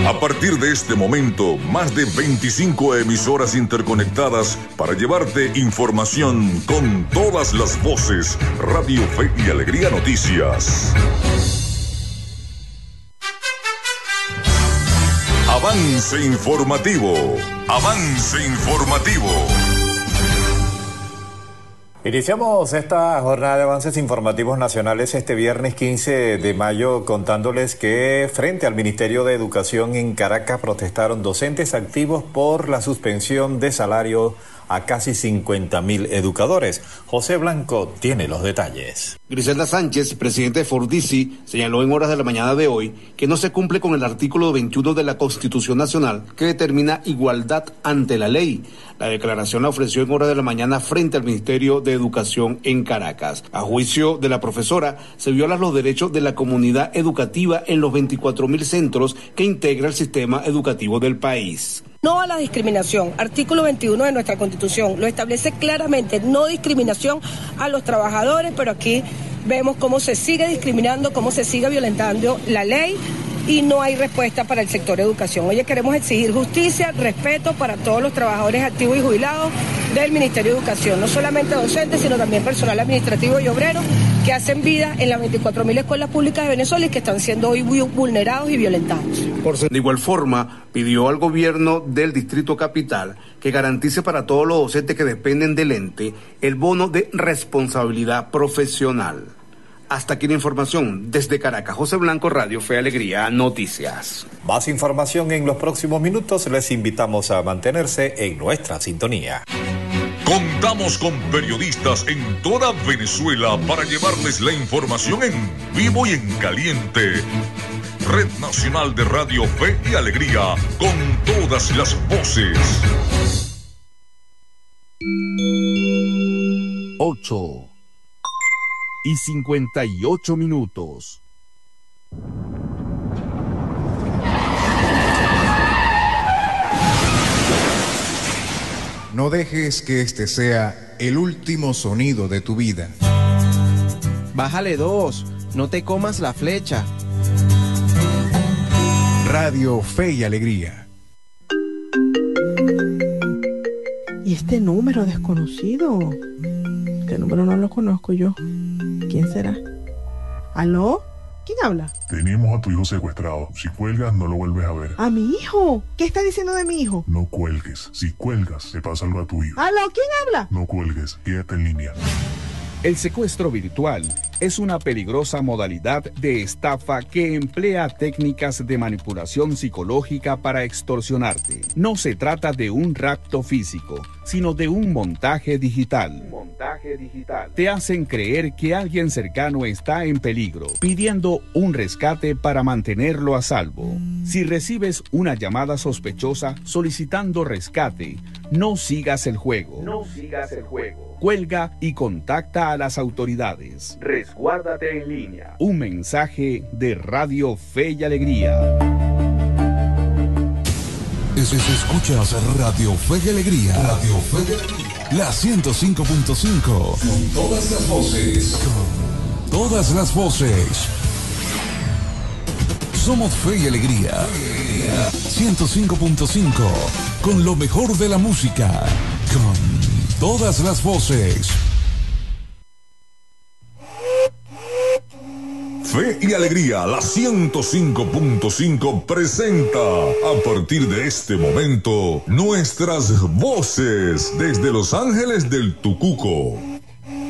A partir de este momento, más de 25 emisoras interconectadas para llevarte información con todas las voces. Radio Fe y Alegría Noticias. Avance informativo. Avance informativo. Iniciamos esta jornada de avances informativos nacionales este viernes 15 de mayo contándoles que frente al Ministerio de Educación en Caracas protestaron docentes activos por la suspensión de salario a casi 50.000 educadores. José Blanco tiene los detalles. Griselda Sánchez, presidente de Fordisi, señaló en horas de la mañana de hoy que no se cumple con el artículo 21 de la Constitución Nacional que determina igualdad ante la ley. La declaración la ofreció en horas de la mañana frente al Ministerio de Educación en Caracas. A juicio de la profesora, se violan los derechos de la comunidad educativa en los 24.000 centros que integra el sistema educativo del país. No a la discriminación. Artículo 21 de nuestra Constitución lo establece claramente, no discriminación a los trabajadores, pero aquí vemos cómo se sigue discriminando, cómo se sigue violentando la ley y no hay respuesta para el sector educación. Hoy queremos exigir justicia, respeto para todos los trabajadores activos y jubilados del Ministerio de Educación, no solamente docentes, sino también personal administrativo y obrero que hacen vida en las 24.000 escuelas públicas de Venezuela y que están siendo hoy vulnerados y violentados. De igual forma, pidió al gobierno del Distrito Capital que garantice para todos los docentes que dependen del ente el bono de responsabilidad profesional. Hasta aquí la información. Desde Caracas, José Blanco, Radio Fe Alegría Noticias. Más información en los próximos minutos. Les invitamos a mantenerse en nuestra sintonía. Contamos con periodistas en toda Venezuela para llevarles la información en vivo y en caliente. Red Nacional de Radio Fe y Alegría, con todas las voces. 8:58. No dejes que este sea el último sonido de tu vida. Bájale 2, no te comas la flecha. Radio Fe y Alegría. ¿Y este número desconocido? Este número no lo conozco yo. ¿Quién será? ¿Aló? ¿Quién habla? Tenemos a tu hijo secuestrado. Si cuelgas, no lo vuelves a ver. ¿A mi hijo? ¿Qué está diciendo de mi hijo? No cuelgues. Si cuelgas, te pasa algo a tu hijo. ¿Aló? ¿Quién habla? No cuelgues. Quédate en línea. El secuestro virtual es una peligrosa modalidad de estafa que emplea técnicas de manipulación psicológica para extorsionarte. No se trata de un rapto físico, sino de un montaje digital. Te hacen creer que alguien cercano está en peligro, pidiendo un rescate para mantenerlo a salvo. Si recibes una llamada sospechosa solicitando rescate, no sigas el juego. Cuelga y contacta a las autoridades. Resguárdate en línea. Un mensaje de Radio Fe y Alegría. Escuchas Radio Fe y Alegría. Radio Fe y Alegría. La 105.5. Con todas las voces. Con todas las voces. Somos Fe y Alegría. 105.5. Con lo mejor de la música. Con todas las voces. Fe y Alegría, la 105.5 presenta a partir de este momento nuestras voces desde Los Ángeles del Tucuco.